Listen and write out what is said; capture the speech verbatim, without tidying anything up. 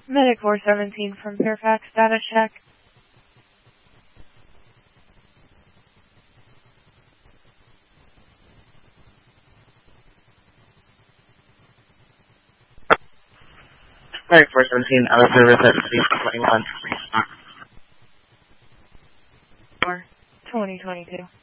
Medic four seventeen from Fairfax, status check. Medic four seventeen, out of service at twenty-one. Four twenty twenty-two.